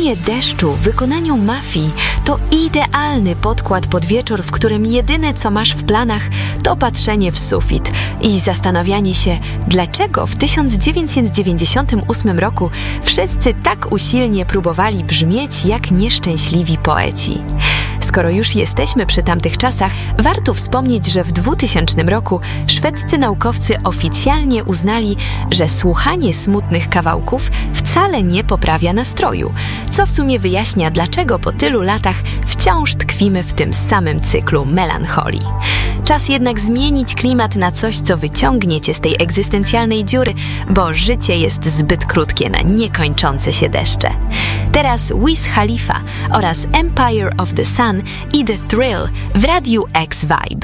Melodie deszczu w wykonaniu Mafii to idealny podkład pod wieczór, w którym jedyne co masz w planach to patrzenie w sufit i zastanawianie się, dlaczego w 1998 roku wszyscy tak usilnie próbowali brzmieć jak nieszczęśliwi poeci. Skoro już jesteśmy przy tamtych czasach, warto wspomnieć, że w 2000 roku szwedzcy naukowcy oficjalnie uznali, że słuchanie smutnych kawałków wcale nie poprawia nastroju, co w sumie wyjaśnia, dlaczego po tylu latach wciąż tkwimy w tym samym cyklu melancholii. Czas jednak zmienić klimat na coś, co wyciągnie cię z tej egzystencjalnej dziury, bo życie jest zbyt krótkie na niekończące się deszcze. Teraz Wiz Khalifa oraz Empire of the Sun i The Thrill w Radiu X Vibe.